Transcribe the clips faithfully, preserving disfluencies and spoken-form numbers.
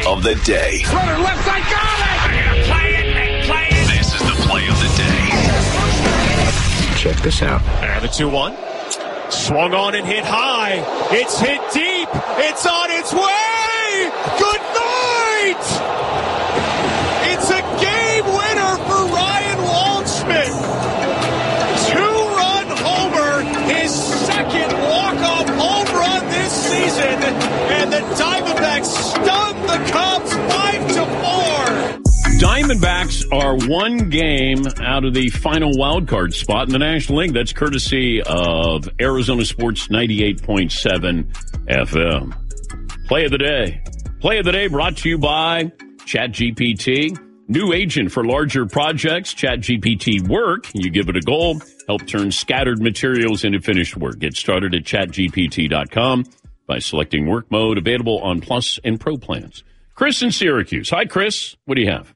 of the day. Runner left side, got it! I'm going to play it and play it. This is the play of the day. Check this out. And the two one. Swung on and hit high. It's hit deep. It's on its way. Good night. It's a game winner for Ryan Waldschmidt. Two-run homer, his second walk-off home run this season, and the Diamondbacks stunned the Cubs five to four. Diamondbacks are one game out of the final wild card spot in the National League. That's courtesy of Arizona Sports ninety-eight point seven F M. Play of the day. Play of the day brought to you by ChatGPT. New agent for larger projects, ChatGPT Work. You give it a goal, help turn scattered materials into finished work. Get started at chat G P T dot com by selecting work mode, available on Plus and Pro plans. Chris in Syracuse. Hi, Chris. What do you have?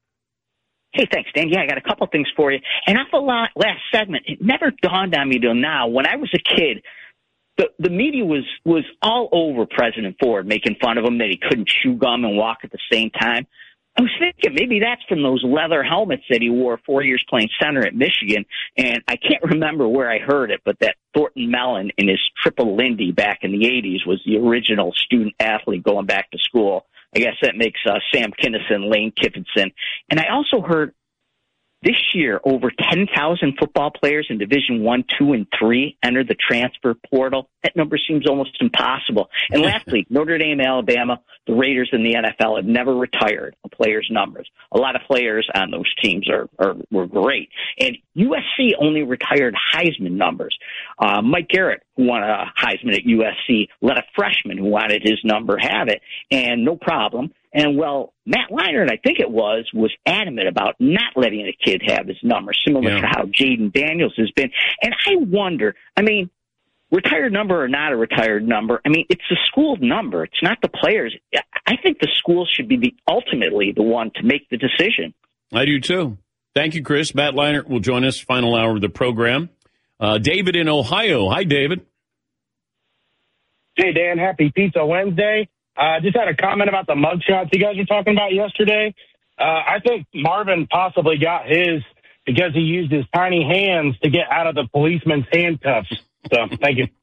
Hey, thanks, Dan. Yeah, I got a couple things for you. And off the last segment, it never dawned on me till now. When I was a kid, the the media was was all over President Ford, making fun of him that he couldn't chew gum and walk at the same time. I was thinking maybe that's from those leather helmets that he wore four years playing center at Michigan. And I can't remember where I heard it, but that Thornton Mellon in his triple Lindy back in the eighties was the original student athlete going back to school. I guess that makes uh, Sam Kinison, Lane Kiffin. And I also heard this year over ten thousand football players in Division One, Two, and Three entered the transfer portal. That number seems almost impossible. And lastly, Notre Dame, Alabama, the Raiders, and the N F L have never retired a player's numbers. A lot of players on those teams are, are were great. And U S C only retired Heisman numbers. Uh, Mike Garrett, who won a Heisman at U S C, let a freshman who wanted his number have it, and no problem. And, well, Matt Leinart, I think it was, was adamant about not letting a kid have his number, similar yeah. to how Jaden Daniels has been. And I wonder, I mean, retired number or not a retired number, I mean, it's the school number. It's not the players. I think the school should be the ultimately the one to make the decision. I do, too. Thank you, Chris. Matt Leinart will join us, final hour of the program. Uh, David in Ohio. Hi, David. Hey, Dan. Happy Pizza Wednesday. I uh, just had a comment about the mugshots you guys were talking about yesterday. Uh, I think Marvin possibly got his because he used his tiny hands to get out of the policeman's handcuffs. So, thank you.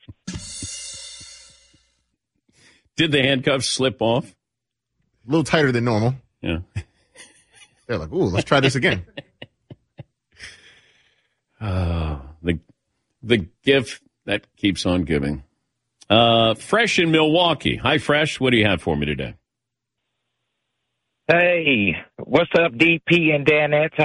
Did the handcuffs slip off? A little tighter than normal. Yeah. They're like, ooh, let's try this again. uh, the the gift that keeps on giving. Uh, Fresh in Milwaukee. Hi, Fresh. What do you have for me today? Hey, what's up, D P and Danettes?